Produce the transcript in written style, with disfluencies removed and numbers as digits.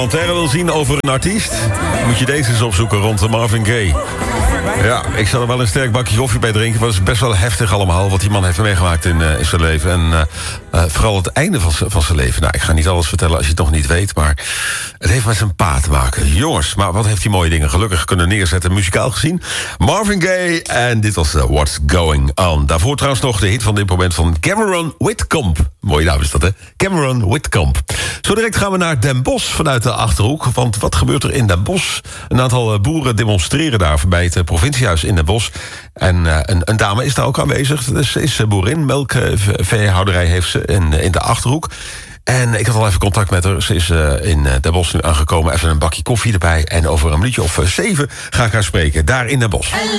Documentaire wil zien over een artiest, moet je deze eens opzoeken rond de Marvin Gaye. Ja, ik zal er wel een sterk bakje koffie bij drinken. Maar het is best wel heftig allemaal wat die man heeft meegemaakt in zijn leven. En vooral het einde van zijn leven. Nou, ik ga niet alles vertellen als je het nog niet weet. Maar het heeft met zijn pa te maken. Jongens, maar wat heeft hij mooie dingen gelukkig kunnen neerzetten, muzikaal gezien. Marvin Gaye en dit was What's Going On. Daarvoor trouwens nog de hit van dit moment van Cameron Whitcomb. Mooie naam is dat, hè? Cameron Whitcomb. Zo direct gaan we naar Den Bosch vanuit de Achterhoek. Want wat gebeurt er in Den Bosch? Een aantal boeren demonstreren daar bij het provinciehuis in Den Bosch. En een dame is daar ook aanwezig. Ze is boerin, melkveehouderij heeft ze in de Achterhoek. En ik had al even contact met haar. Ze is in Den Bosch nu aangekomen. Even een bakje koffie erbij. En over een minuutje of 7 ga ik haar spreken. Daar in Den Bosch.